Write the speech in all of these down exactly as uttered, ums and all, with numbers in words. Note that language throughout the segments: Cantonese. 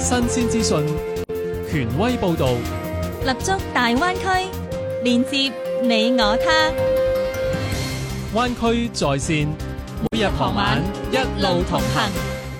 新鮮資訊，權威報導， 立足大灣區，連接你我他。 灣區在線，每日傍晚一路同行。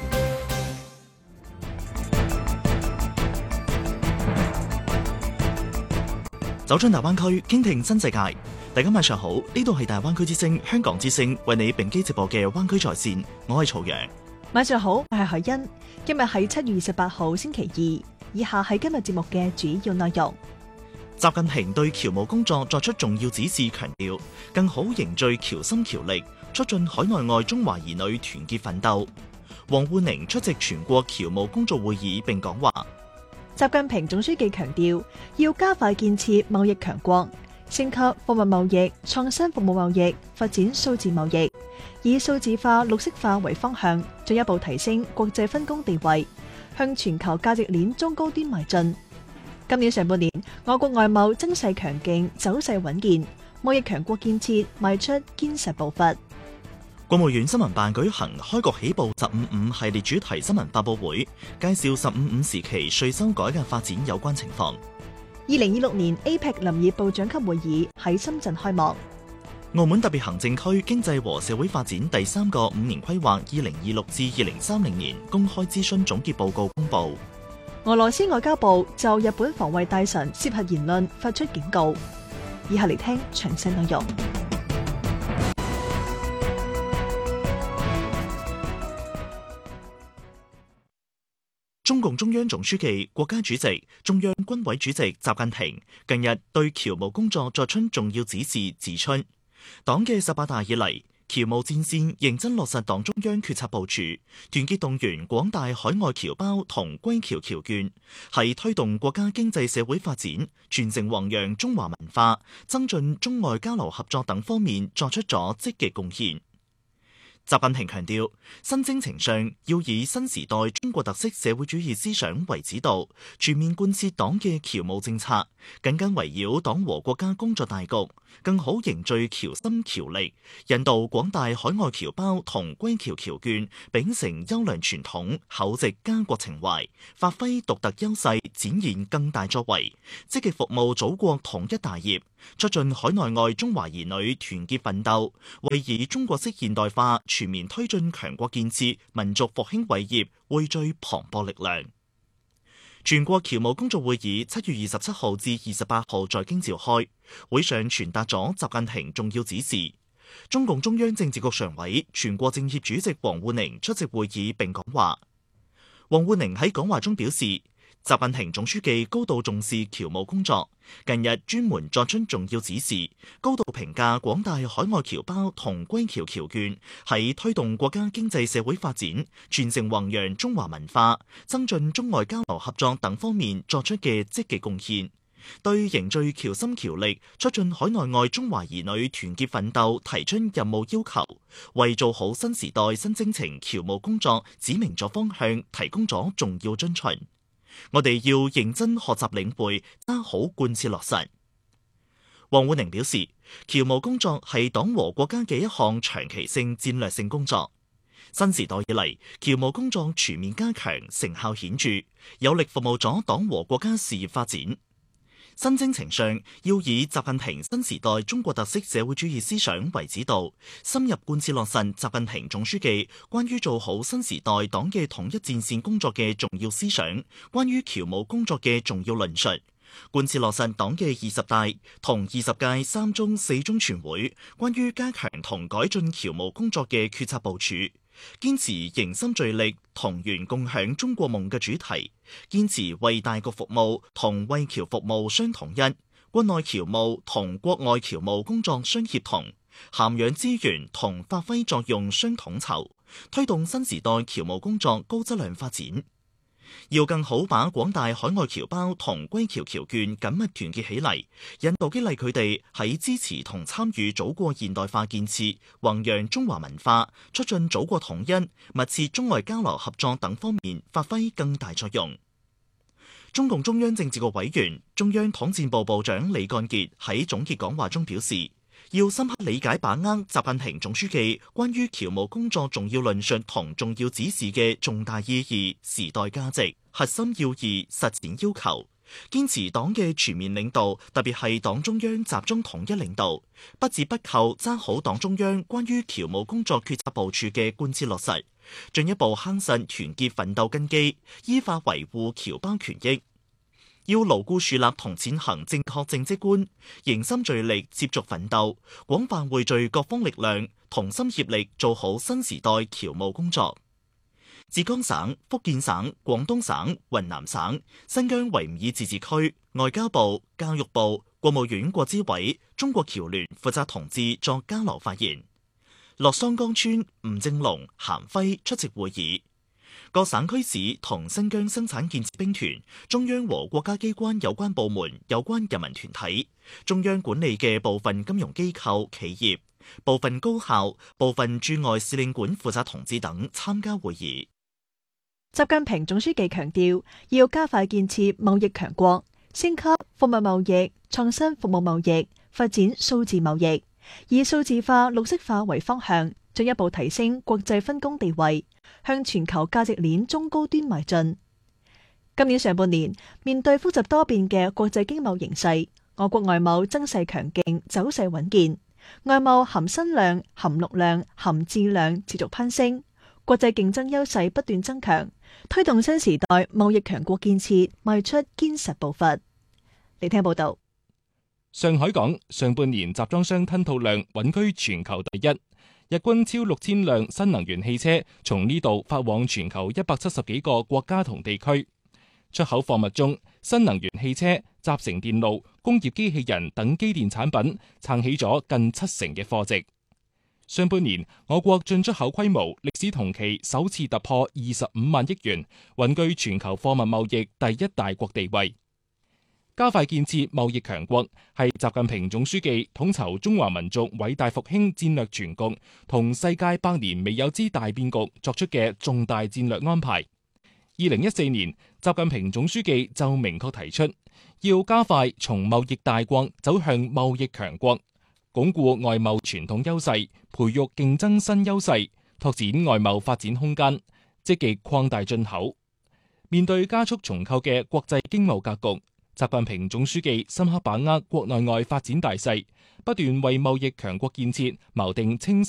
走進大灣區，傾聽新世界。大家晚上好，呢度係大灣區之聲香港之聲為你並機直播嘅灣區在線，我係曹陽。 晚上好，我係海欣。今日係七月二十八號星期二，以下係今日節目嘅主要內容。 習近平對僑務工作作出重要指示，強調更好凝聚僑心僑力，促進海內外中華兒女團結奮鬥。王滬寧出席全國僑務工作會議並講話。 習近平總書記強調，要加快建設貿易強國，升級貨物貿易、創新服務貿易，發展數字貿易，以數字化、綠色化為方向，進一步提升國際分工地位，向全球價值鏈中高端邁進。今年上半年，我國外貿增勢強勁，走勢穩健，貿易強國建設邁出堅實步伐。 國務院新聞辦舉行開國起步十五五系列主題新聞發佈會，介紹十五五時期稅收改革發展有關情況。 二零二六年 A P E C 林業部長級會議喺深圳開幕。 澳門特別行政區經濟和社會發展第三個五年規劃二零二六至二零三零年公開諮詢總結報告公布。 俄羅斯外交部就日本防衛大臣涉核言論發出警告。以下嚟聽詳細內容。 中共中央總書記、國家主席、中央軍委主席習近平近日對僑務工作作出重要指示，指出黨嘅十八大以嚟，僑務戰線認真落實黨中央決策部署，團結動員廣大海外僑胞同歸僑僑眷，喺推動國家經濟社會發展、傳承弘揚中華文化、增進中外交流合作等方面作出咗積極貢獻。習近平強調，新征程上要以新時代中國特色社會主義思想為指導，全面貫徹黨嘅僑務政策，緊緊圍繞黨和國家工作大局，更好凝聚僑心僑力，引導廣大海外僑胞同歸僑僑眷秉承優良傳統，厚植家國情懷，發揮獨特優勢，展現更大作為，積極服務祖國統一大業，促進海內外中華兒女團結奮鬥，為以中國式現代化全面推進強國建設、民族復興偉業匯聚磅礴力量。全國僑務工作會議七月二十七號至二十八號在京召開，會上傳達咗習近平重要指示。中共中央政治局常委、全國政協主席王滬寧出席會議並講話。王滬寧喺講話中表示，習近平總書記高度重視僑務工作，近日專門作出重要指示，高度評價廣大海外僑胞同歸僑僑眷喺推動國家經濟社會發展、傳承弘揚中華文化、增進中外交流合作等方面作出嘅積極貢獻，對凝聚僑心僑力、促進海內外中華兒女團結奮鬥提出任務要求，為做好新時代新征程僑務工作指明咗方向，提供咗重要遵循。我哋要認真學習領會，揸好貫徹落實。王滬寧表示，僑務工作係黨和國家嘅一項長期性戰略性工作。新時代以嚟，僑務工作全面加強，成效顯著，有力服務咗黨和國家事業發展。新征程上，要以習近平新時代中國特色社會主義思想為指導，深入貫徹落實習近平總書記關於做好新時代黨嘅統一戰線工作嘅重要思想，關於僑務工作嘅重要論述，貫徹落實黨嘅二十大同二十屆三中四中全會關於加強同改進僑務工作嘅決策部署。堅持凝心聚力、同源共享中國夢嘅主題，堅持為大局服務同為僑服務相統一，國內僑務同國外僑務工作相協同，涵養資源同發揮作用相統籌，推動新時代僑務工作高質量發展。要更好把廣大海外僑胞同歸僑僑眷緊密團結起嚟，引導激勵佢哋喺支持同參與祖國現代化建設、弘揚中華文化、促進祖國統一、密切中外交流合作等方面發揮更大作用。中共中央政治局委員、中央統戰部部長李幹傑喺總結講話中表示， 要深刻理解把握習近平總書記關於僑務工作重要論述同重要指示嘅重大意義、時代價值、核心要義、實踐要求，堅持黨嘅全面領導，特別係黨中央集中統一領導，不折不扣揸好黨中央關於僑務工作決策部署嘅貫徹落實，進一步夯實團結奮鬥根基，依法維護僑胞權益。要牢固樹立同踐行正確政績觀，凝心聚力接續奮鬥，廣泛匯聚各方力量，同心協力做好新時代僑務工作。浙江省、福建省、廣東省、雲南省、新疆維吾爾自治區、外交部、教育部、國務院國資委、中國僑聯負責同志作交流發言。樂桑江村、吳正龍、鹹輝出席會議。各省區市同新疆生產建設兵團、中央和國家機關有關部門、有關人民團體、中央管理嘅部分金融機構、企業、部分高校、部分駐外使領館負責同志等參加會議。 習近平總書記強調，要加快建設貿易強國，升級貨物貿易、創新服務貿易，發展數字貿易，以數字化、綠色化為方向，進一步提升國際分工地位，向全球價值鏈中高端邁進。今年上半年，面對複雜多變嘅國際經貿形勢，我國外貿增勢強勁，走勢穩健，外貿含新量、含陸量、含質量持續攀升，國際競爭優勢不斷增強，推動新時代貿易強國建設邁出堅實步伐。嚟聽報道。 上海港上半年集裝箱吞吐量穩居全球第一，日均超六千輛新能源汽車從呢度發往全球一百七十幾個國家同地區。出口貨物中，新能源汽車、集成電路、工業機器人等機電產品撐起咗近七成嘅貨值。上半年，我國進出口規模歷史同期首次突破二十五萬億元，穩居全球貨物貿易第一大國地位。加快建設貿易強國係習近平總書記統籌中華民族偉大復興戰略全局同世界百年未有之大變局作出嘅重大戰略安排。二零一四年，習近平總書記就明確提出，要加快從貿易大國走向貿易強國，鞏固外貿傳統優勢，培育競爭新優勢，拓展外貿發展空間，積極擴大進口。面對加速重構嘅國際經貿格局，習近平總書記深刻把握國內外發展大勢，不斷為貿易強國建設錨定清晰